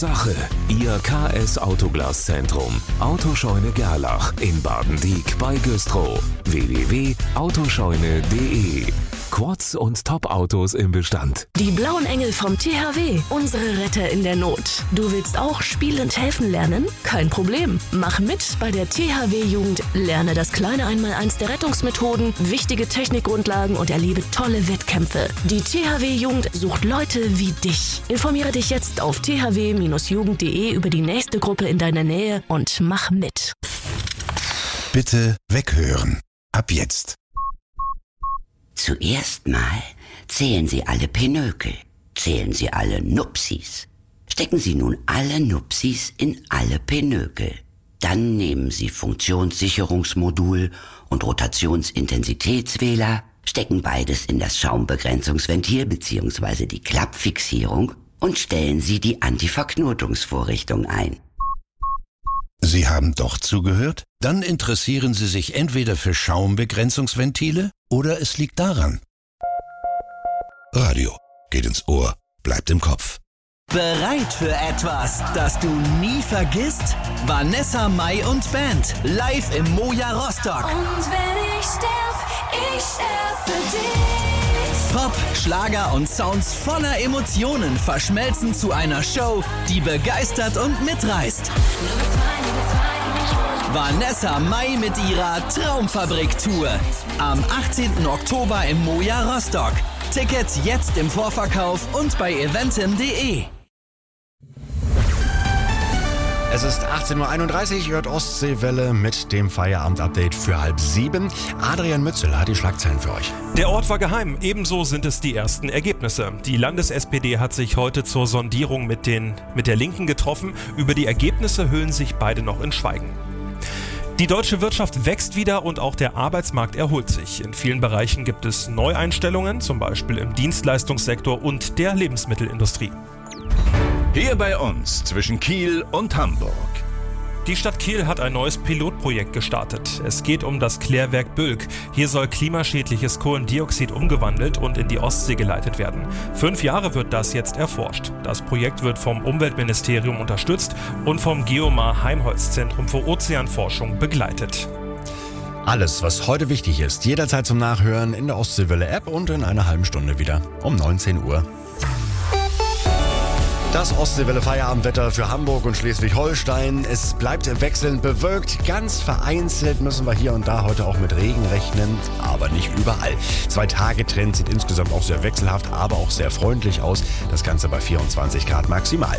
Sache. Ihr KS Autoglaszentrum. Autoscheune Gerlach in Baden-Dieck bei Güstrow. www.autoscheune.de. Quads und Top-Autos im Bestand. Die blauen Engel vom THW, unsere Retter in der Not. Du willst auch spielend helfen lernen? Kein Problem. Mach mit bei der THW-Jugend. Lerne das kleine Einmaleins der Rettungsmethoden, wichtige Technikgrundlagen und erlebe tolle Wettkämpfe. Die THW-Jugend sucht Leute wie dich. Informiere dich jetzt auf thw-jugend.de über die nächste Gruppe in deiner Nähe und mach mit. Bitte weghören. Ab jetzt. Zuerst mal zählen Sie alle Pinökel, zählen Sie alle Nupsis. Stecken Sie nun alle Nupsis in alle Pinökel. Dann nehmen Sie Funktionssicherungsmodul und Rotationsintensitätswähler, stecken beides in das Schaumbegrenzungsventil bzw. die Klappfixierung und stellen Sie die Antiverknotungsvorrichtung ein. Sie haben doch zugehört? Dann interessieren Sie sich entweder für Schaumbegrenzungsventile oder es liegt daran. Radio geht ins Ohr, bleibt im Kopf. Bereit für etwas, das du nie vergisst? Vanessa Mai und Band, live im Moja Rostock. Und wenn ich sterb für dich. Pop, Schlager und Sounds voller Emotionen verschmelzen zu einer Show, die begeistert und mitreißt. Vanessa Mai mit ihrer Traumfabrik-Tour. Am 18. Oktober im Moja Rostock. Tickets jetzt im Vorverkauf und bei eventim.de. Es ist 18.31 Uhr, hört Ostseewelle mit dem Feierabend-Update für 6:30. Adrian Mützel hat die Schlagzeilen für euch. Der Ort war geheim, ebenso sind es die ersten Ergebnisse. Die Landes-SPD hat sich heute zur Sondierung mit der Linken getroffen. Über die Ergebnisse hüllen sich beide noch in Schweigen. Die deutsche Wirtschaft wächst wieder und auch der Arbeitsmarkt erholt sich. In vielen Bereichen gibt es Neueinstellungen, zum Beispiel im Dienstleistungssektor und der Lebensmittelindustrie. Hier bei uns zwischen Kiel und Hamburg. Die Stadt Kiel hat ein neues Pilotprojekt gestartet. Es geht um das Klärwerk Bülk. Hier soll klimaschädliches Kohlendioxid umgewandelt und in die Ostsee geleitet werden. 5 Jahre wird das jetzt erforscht. Das Projekt wird vom Umweltministerium unterstützt und vom Geomar Heimholz-Zentrum für Ozeanforschung begleitet. Alles, was heute wichtig ist, jederzeit zum Nachhören in der Ostseewelle-App und in einer halben Stunde wieder um 19 Uhr. Das Ostseewelle-Feierabendwetter für Hamburg und Schleswig-Holstein. Es bleibt wechselnd bewölkt. Ganz vereinzelt müssen wir hier und da heute auch mit Regen rechnen, aber nicht überall. 2-Tage-Trend sieht insgesamt auch sehr wechselhaft, aber auch sehr freundlich aus. Das Ganze bei 24 Grad maximal.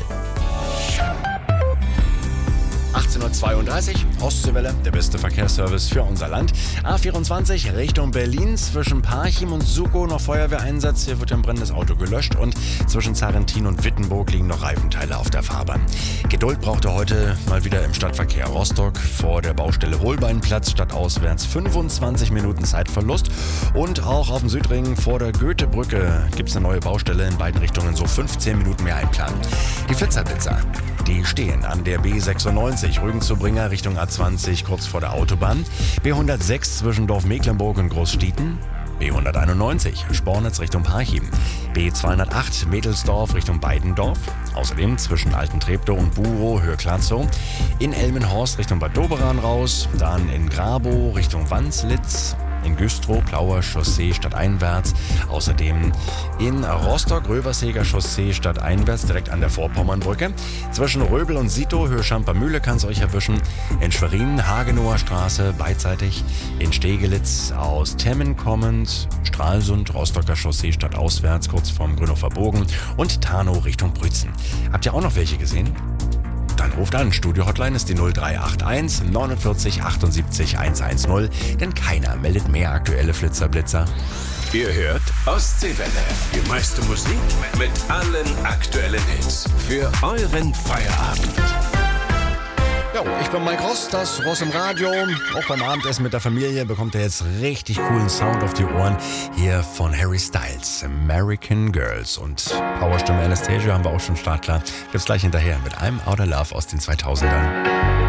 18.32 Uhr, Ostseewelle, der beste Verkehrsservice für unser Land. A24 Richtung Berlin, zwischen Parchim und Sukow noch Feuerwehreinsatz. Hier wird ein brennendes Auto gelöscht und zwischen Zarentin und Wittenburg liegen noch Reifenteile auf der Fahrbahn. Geduld braucht er heute mal wieder im Stadtverkehr. Rostock vor der Baustelle Holbeinplatz, stadtauswärts 25 Minuten Zeitverlust. Und auch auf dem Südring vor der Goethebrücke gibt es eine neue Baustelle in beiden Richtungen, so 15 Minuten mehr einplanen. Die Flitzer, die stehen an der B96 Rügen-zu-Bringer Richtung A20 kurz vor der Autobahn, B106 zwischen Dorf Mecklenburg und Großstieten, B191 Spornitz Richtung Parchim, B208 Mädelsdorf Richtung Beidendorf, außerdem zwischen Alten-Treptow und Burow Höhe Klatzow, in Elmenhorst Richtung Bad Doberan raus, dann in Grabow Richtung Wanslitz, in Güstrow, Plauer Chaussee stadteinwärts, außerdem in Rostock, Röverseger Chaussee stadteinwärts, direkt an der Vorpommernbrücke. Zwischen Röbel und Sito, Höhe Schampermühle kann es euch erwischen. In Schwerin, Hagenower Straße, beidseitig. In Stegelitz aus Temmen kommend, Stralsund, Rostocker Chaussee stadtauswärts, kurz vorm Grünhofer Bogen und Tarnow Richtung Brützen. Habt ihr auch noch welche gesehen? Dann ruft an. Studio-Hotline ist die 0381 49 78 110, denn keiner meldet mehr aktuelle Flitzer-Blitzer. Ihr hört Ostseewelle, die meiste Musik mit allen aktuellen Hits für euren Feierabend. Jo, ich bin Mike Ross, das Ross im Radio. Auch beim Abendessen mit der Familie bekommt ihr jetzt richtig coolen Sound auf die Ohren. Hier von Harry Styles, American Girls. Und Powerstimme Anastasia haben wir auch schon startklar. Gibt's gleich hinterher mit I'm Outta Love aus den 2000ern.